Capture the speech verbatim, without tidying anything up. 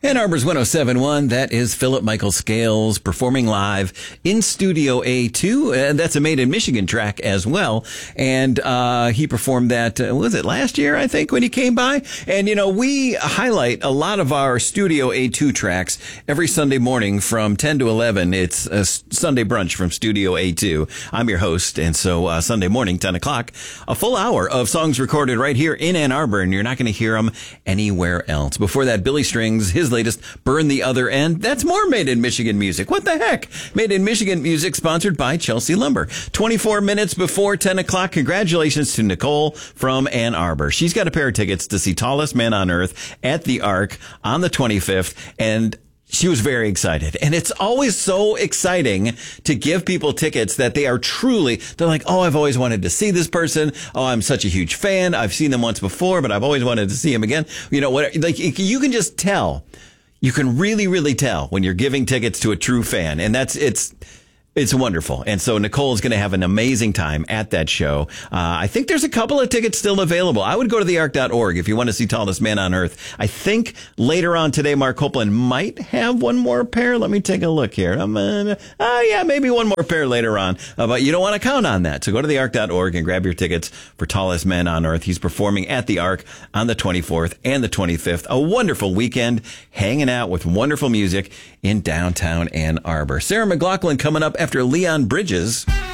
Ann Arbor's one oh seven point one, that is Philip Michael Scales performing live in Studio A two. And that's a Made in Michigan track as well. And uh, he performed that, uh, was it last year, I think, when he came by? And, you know, we highlight a lot of our Studio A two tracks every Sunday morning from ten to eleven. It's a Sunday brunch from Studio A two. I'm your host. And so uh, Sunday morning, ten o'clock, a full hour of songs recorded right here in Ann Arbor. And you're not going to hear them anywhere else. Before that, Billy Strings, his latest Burn the Other End. That's more Made in Michigan music. What the heck? Made in Michigan music sponsored by Chelsea Lumber. twenty-four minutes before ten o'clock. Congratulations to Nicole from Ann Arbor. She's got a pair of tickets to see Tallest Man on Earth at the Ark on the twenty-fifth. And she was very excited. And it's always so exciting to give people tickets that they are truly, they're like, oh, I've always wanted to see this person. Oh, I'm such a huge fan. I've seen them once before, but I've always wanted to see him again. You know what? Like, you can just tell. You can really, really tell when you're giving tickets to a true fan. And that's, it's, it's wonderful. And so Nicole is going to have an amazing time at that show. Uh, I think there's a couple of tickets still available. I would go to the ark dot org if you want to see Tallest Man on Earth. I think later on today, Mark Copeland might have one more pair. Let me take a look here. I'm, uh, uh, yeah, maybe one more pair later on. Uh, but you don't want to count on that. So go to the ark dot org and grab your tickets for Tallest Man on Earth. He's performing at the Ark on the twenty-fourth and the twenty-fifth. A wonderful weekend hanging out with wonderful music in downtown Ann Arbor. Sarah McLachlan coming up after Leon Bridges.